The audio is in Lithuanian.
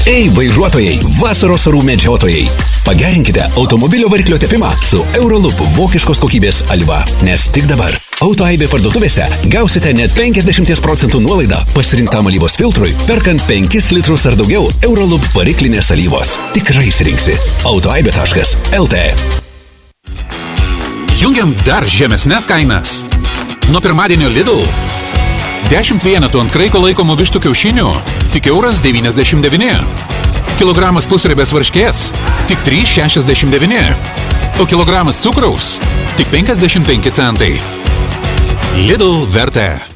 Ei, vairuotojai, vasaros orų medžiotojai. Pagerinkite automobilio variklio tepimą su Euroloop vokiškos kokybės alyva. Nes tik dabar AutoAibė parduotuvėse gausite net 50% nuolaidą pasirinktam alyvos filtrui, perkant 5 litrus ar daugiau Euroloop variklinės alyvos. Tikrai įsirinksi. autoaibė.lt. Jungiam dar žemesnes kainas. Nuo pirmadienio Lidl 10 vienetų ant kraiko laikomų vištų kiaušinių tik €1,99. Kilogramas pusriebės varškės tik €3,69. O kilogramas cukraus tik 55 centai. Lidl vertė.